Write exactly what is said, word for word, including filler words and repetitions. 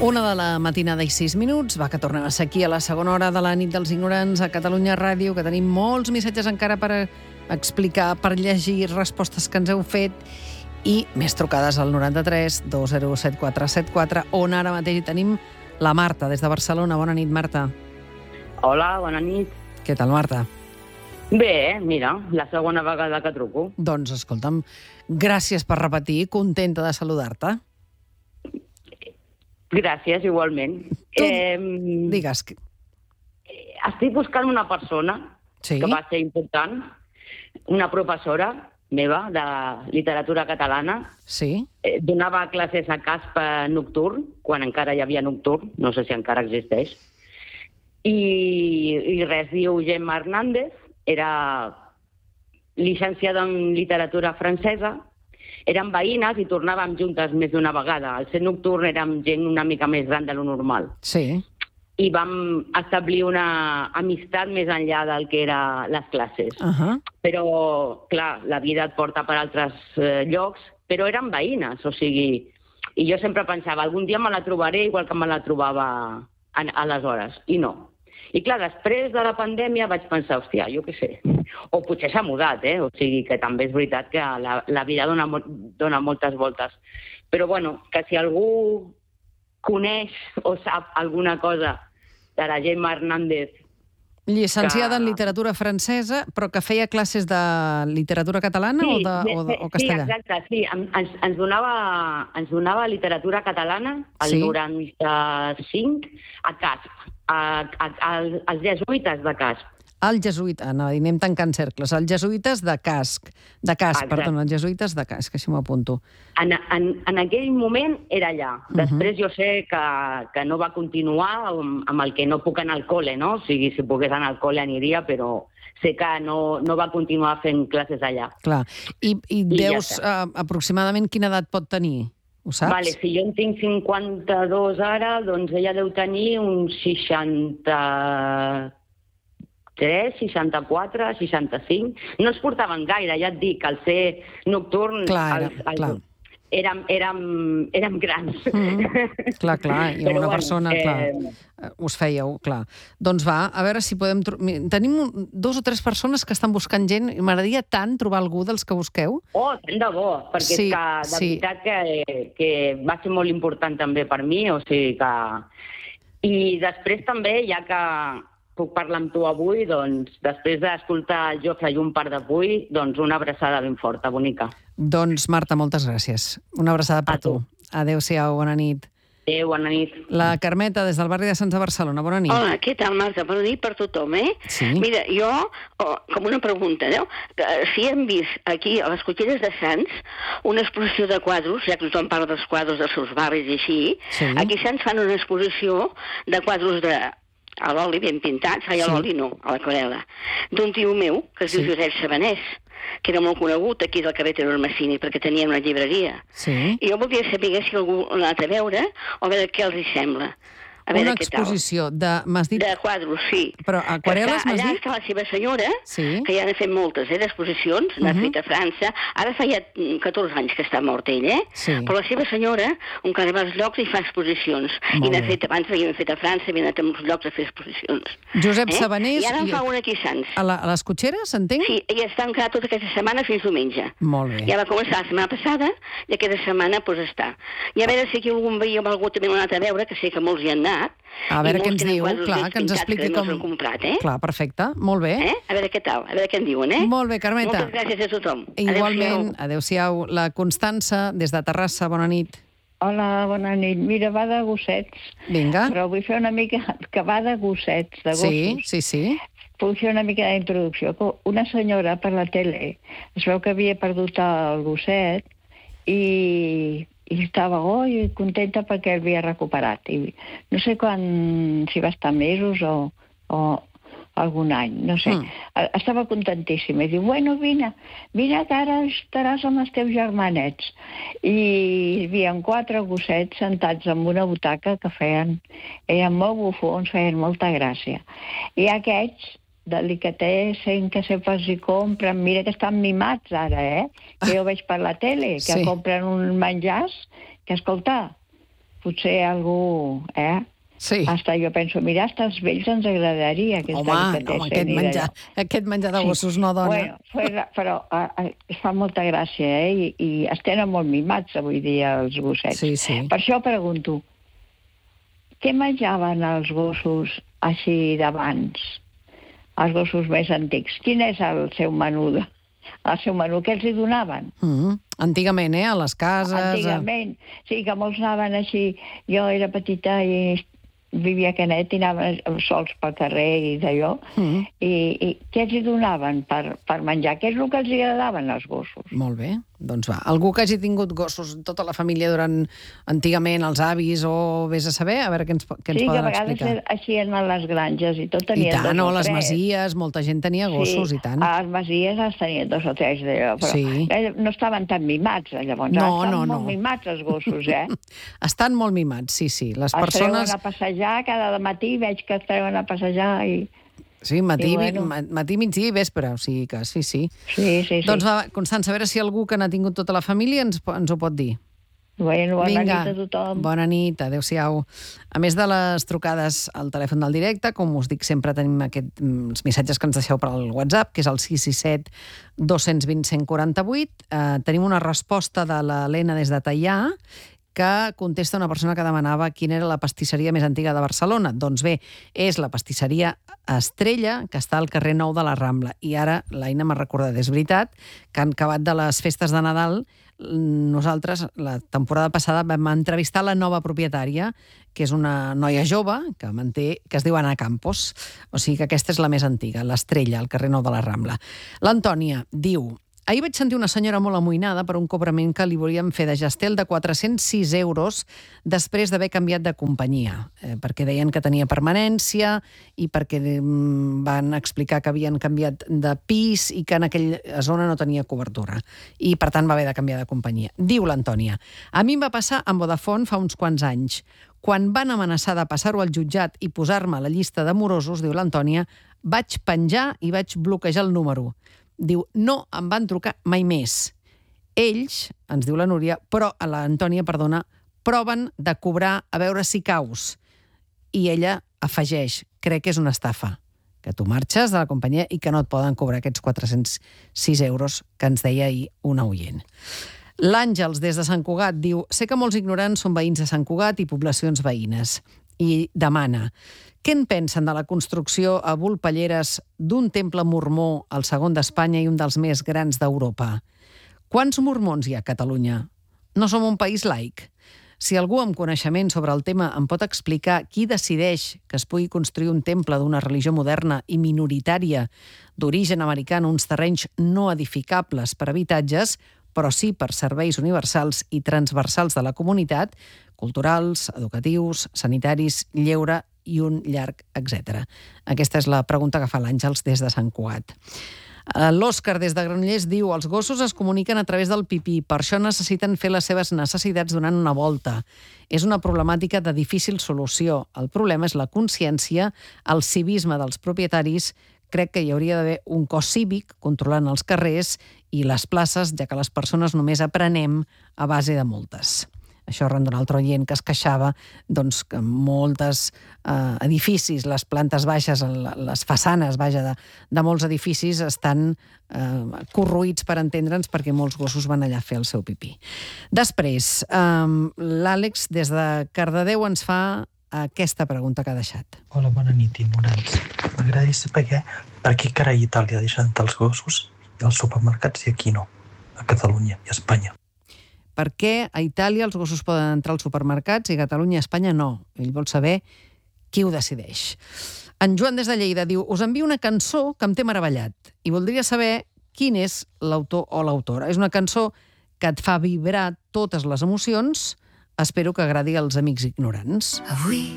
Una de la matinada i sis minuts. Va, que tornem a ser aquí a la segona hora de la nit dels ignorants a Catalunya Ràdio, que tenim molts missatges encara per explicar, per llegir respostes que ens heu fet i més trucades al noranta-tres dos zero set quatre set quatre, on ara mateix tenim la Marta, des de Barcelona. Bona nit, Marta. Hola, bona nit. Què tal, Marta? Bé, mira, la segona vegada que truco. Doncs, escolta'm, gràcies per repetir, contenta de saludar-te. Gràcies, igualment. Tu, eh, digues. Estic buscant una persona Sí? que va ser important, una professora meva de literatura catalana. Sí? Eh, donava classes a Casp nocturn, quan encara hi havia nocturn, no sé si encara existeix. I, i res, diu Gemma Hernández, era llicenciada en literatura francesa, érem veïnes i tornàvem juntes més d'una vegada. Al ser nocturn érem gent una mica més gran de lo normal. Sí. I vam establir una amistat més enllà del que eren les classes. Uh -huh. Però, clar, la vida et porta per altres eh, llocs, però eren veïnes, o sigui... I jo sempre pensava, algun dia me la trobaré igual que me la trobava en, aleshores, i no. I clar, després de la pandèmia vaig pensar, hòstia, jo què sé, o potser s'ha mudat, eh? O sigui, que també és veritat que la, la vida dona, dona moltes voltes. Però, bueno, que si algú coneix o sap alguna cosa de la Gemma Hernández... Llicenciada que... en literatura francesa, però que feia classes de literatura catalana sí, o, de, o, de, o castellà? Sí, exacte, sí. Ens, ens, donava, ens donava literatura catalana al Sí. noranta-cinc a Casp, a, a, a, als jesuïtes de Casp. El jesuïta, anava a dir, anem tancant cercles, els jesuïtes de Casc, de Casc, Exacte. perdó, els jesuïtes de Casc, així m'ho apunto. En, en, en aquell moment era allà. Uh-huh. Després jo sé que, que no va continuar amb, amb el que no puc anar al col·le, no? O sigui, si pogués anar al col·le aniria, però sé que no, no va continuar fent classes allà. Clar. I, i I ja deus uh, aproximadament quina edat pot tenir? Ho saps? Vale, si jo en tinc cinquanta-dos ara, doncs ella deu tenir uns seixanta-tres, seixanta-quatre, seixanta-cinc. No ens portaven gaire, ja et dic, al ser nocturn... Clar, era, els, els, clar. Érem, érem, érem grans. Mm, clar, clar, i Però una bueno, persona, eh, clar, us fèieu, clar. Doncs va, a veure si podem... Tenim un, dos o tres persones que estan buscant gent, i m'agradaria tant trobar algú dels que busqueu. Oh, tant de bo, perquè Sí, és que de sí. veritat que, que va ser molt important també per mi, o sigui que... I després també, ja que puc parlar amb tu avui, doncs, després d'escoltar el Jofre i un par d'avui, doncs una abraçada ben forta, bonica. Doncs, Marta, moltes gràcies. Una abraçada per A tu. tu. Adéu-siau, bona nit. Adéu, bona nit. La Carmeta, des del barri de Sants de Barcelona. Bona nit. Hola, què tal, Marta? Bona nit per tothom, eh? Sí. Mira, jo, oh, com una pregunta, no? Que, si hem vist aquí, a les Cotxeres de Sants, una exposició de quadros, ja que tothom parla dels quadros dels seus barris i així, Sí. aquí a Sants fan una exposició de quadros de a l'oli ben pintats, ai, a Sí. l'oli no, a l'aquarel·la, d'un tio meu, que es Sí. diu Josep Sabanés, que era molt conegut aquí del carrer Teodor Massini, perquè tenia una llibreria. Sí. I jo voldria saber si algú l'ha anat a veure o a veure què els hi sembla. A veure Una què tal. exposició de... M'has dit... De quadros, sí. Però aquarel·les, Que està- m'has allà dit? està la seva senyora, Sí. que ja n'ha fet moltes, eh, d'exposicions, n'ha Mhm. fet a França. Ara fa ja mm, catorze anys que està mort ell, eh? Sí. Però la seva senyora, un cada va als llocs i fa exposicions. Molt I n'ha bé. fet, abans havien fet a França, havien anat a molts llocs a fer exposicions. Josep eh? Sabanés... I ara en i- fa una aquí a Sants. A, la, a les cotxeres, entenc? Sí, i està encara tota aquesta setmana fins diumenge. Molt bé. Ja va començar la setmana passada i aquesta setmana doncs, està. I a veure si aquí algun veí o algú també l'ha anat a veure, que sé que molts hi han anat. A veure i què molts ens tenen diu, quadros clar, ben que ens pintats expliqui que no com... s'han comprat, eh? Clar, perfecte, molt bé. Eh? A veure què tal, a veure què en diuen, eh? Molt bé, Carmeta. Moltes gràcies a tothom. Igualment, adéu-siau. La Constança, des de Terrassa, bona nit. Hola, bona nit. Mira, va de gossets, Vinga. però vull fer una mica... que va de gossets, de gossos. Sí, sí, sí. Vull fer una mica d'introducció. Una senyora per la tele es veu que havia perdut el gosset i, i estava oi, contenta perquè el havia recuperat. I no sé quan, si va estar mesos o, o algun any, no sé. Mm. Estava contentíssima. I diu, bueno, vine, vine que ara estaràs amb els teus germanets. I hi havia quatre gossets sentats en una butaca que feien, eren molt bufons, feien molta gràcia. I aquests, delicatessen, que sempre els hi compren, mira que estan mimats ara, eh? Que jo veig per la tele, que Sí. compren uns menjars, que escolta, potser algú, eh? Sí. Hasta jo penso, mira, hasta els vells ens agradaria aquesta Home, no, delicatessen aquest i menjar, d'allò. aquest menjar de gossos no dona. Bueno, però, però a, a, es fa molta gràcia, eh? I, i es tenen molt mimats avui dia els gossets. Sí, sí. Per això pregunto, què menjaven els gossos així d'abans? Els gossos més antics. Quin és el seu menú? De, el seu menú, què els hi donaven? Mm, antigament, eh? A les cases... Antigament. Sí, que molts anaven així. Jo era petita i vivia a Canet i anaven sols pel carrer i d'allò. Mm. I, I què els hi donaven per, per menjar? Què és el que els agradaven als gossos? Molt bé. Doncs va, algú que hagi tingut gossos, tota la família durant antigament, els avis o vés a saber, a veure què ens, què ens sí, poden explicar. Sí, que a vegades explicar. així eren a les granges i tot I tenien tant, dos o o a les tres. masies, molta gent tenia gossos, sí, i tant. a les masies els tenien dos o tres d'allò, però Sí. no estaven tan mimats, llavors. No, Ara estan no, molt no. mimats els gossos, eh? Estan molt mimats, sí, sí. Les Es persones... treuen a passejar, cada matí veig que es treuen a passejar i... Sí, matí, I bueno. ma- matí, migdia i vespre, o sigui que sí, sí. Sí, sí, sí. Doncs va, Constança, a veure si algú que n'ha tingut tota la família ens, po- ens ho pot dir. Bueno, bona Vinga, nit a tothom. bona nit, adéu-siau. A més de les trucades al telèfon del directe, com us dic sempre, tenim aquest, mm, els missatges que ens deixeu per al WhatsApp, que és el sis sis set dos dos zero cent quaranta vuit. Eh, tenim una resposta de l'Helena des de Teià, que contesta una persona que demanava quina era la pastisseria més antiga de Barcelona. Doncs bé, és la pastisseria Estrella, que està al carrer Nou de la Rambla. I ara l'Aina m'ha recordat, és veritat, que en acabat de les festes de Nadal, nosaltres, la temporada passada, vam entrevistar la nova propietària, que és una noia jove, que manté, que es diu Ana Campos. O sigui que aquesta és la més antiga, l'Estrella, al carrer Nou de la Rambla. L'Antònia diu: ahir vaig sentir una senyora molt amoïnada per un cobrament que li volíem fer de Gestel de quatre-cents sis euros després d'haver canviat de companyia, eh, perquè deien que tenia permanència i perquè mm, van explicar que havien canviat de pis i que en aquella zona no tenia cobertura. I, per tant, va haver de canviar de companyia. Diu l'Antònia: a mi em va passar amb Vodafone fa uns quants anys. Quan van amenaçar de passar-ho al jutjat i posar-me a la llista de morosos, diu l'Antònia, vaig penjar i vaig bloquejar el número. Diu, no em van trucar mai més. Ells, ens diu la Núria, però a l'Antònia, perdona, proven de cobrar a veure si caus. I ella afegeix, crec que és una estafa, que tu marxes de la companyia i que no et poden cobrar aquests quatre-cents sis euros que ens deia ahir una oient. L'Àngels, des de Sant Cugat, diu, sé que molts ignorants són veïns de Sant Cugat i poblacions veïnes. I demana, què en pensen de la construcció a Volpelleres d'un temple mormó, el segon d'Espanya i un dels més grans d'Europa? Quants mormons hi ha a Catalunya? No som un país laic. Si algú amb coneixement sobre el tema em pot explicar qui decideix que es pugui construir un temple d'una religió moderna i minoritària d'origen americà en uns terrenys no edificables per habitatges, però sí per serveis universals i transversals de la comunitat, culturals, educatius, sanitaris, lleure i un llarg etcètera. Aquesta és la pregunta que fa l'Àngels des de Sant Cugat. L'Òscar, des de Granollers, diu: els gossos es comuniquen a través del pipí, per això necessiten fer les seves necessitats donant una volta. És una problemàtica de difícil solució. El problema és la consciència, el civisme dels propietaris. Crec que hi hauria d'haver un cos cívic controlant els carrers i les places, ja que les persones només aprenem a base de multes. Això arran d'un altre oient que es queixava doncs, que molts eh, edificis, les plantes baixes, les façanes vaja, de, de molts edificis estan eh, corroïts, per entendre'ns, perquè molts gossos van allà a fer el seu pipí. Després, eh, l'Àlex, des de Cardedeu, ens fa aquesta pregunta que ha deixat. Hola, bona nit, ignorants. M'agradaria saber què, per què carai a Itàlia deixen els gossos als supermercats i aquí no, a Catalunya i a Espanya. Per què a Itàlia els gossos poden entrar als supermercats i a Catalunya i a Espanya no? Ell vol saber qui ho decideix. En Joan des de Lleida diu: us envio una cançó que em té meravellat i voldria saber quin és l'autor o l'autora. És una cançó que et fa vibrar totes les emocions. Espero que agradi als amics ignorants. Avui